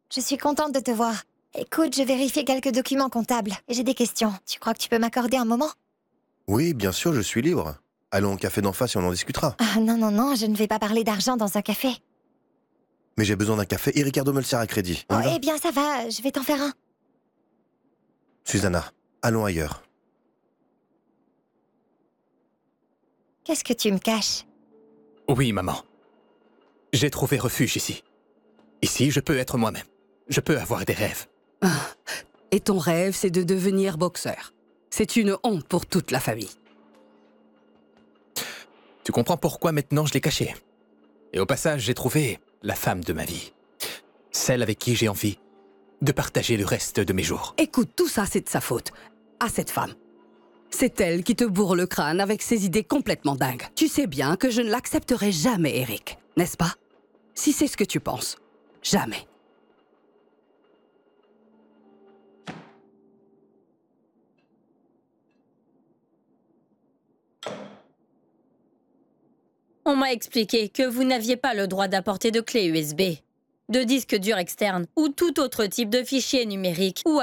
Je suis contente de te voir. Écoute, je vérifie quelques documents comptables et j'ai des questions. Tu crois que tu peux m'accorder un moment? Oui, bien sûr, je suis libre. Allons au café d'en face et on en discutera. Ah non, non, non, je ne vais pas parler d'argent dans un café. Mais j'ai besoin d'un café et Ricardo me le sert à crédit. On Oh, y va? eh bien, ça va, je vais t'en faire un. Susanna, allons ailleurs. Qu'est-ce que tu me caches? Oui, maman. J'ai trouvé refuge ici. Ici, je peux être moi-même. Je peux avoir des rêves. Et ton rêve, c'est de devenir boxeur. C'est une honte pour toute la famille. Tu comprends pourquoi maintenant je l'ai caché. Et au passage, j'ai trouvé la femme de ma vie. Celle avec qui j'ai envie de partager le reste de mes jours. Écoute, tout ça, c'est de sa faute. À cette femme. C'est elle qui te bourre le crâne avec ses idées complètement dingues. Tu sais bien que je ne l'accepterai jamais, Eric. N'est-ce pas? Si c'est ce que tu penses. Jamais. On m'a expliqué que vous n'aviez pas le droit d'apporter de clé USB, de disque dur externe ou tout autre type de fichier numérique ou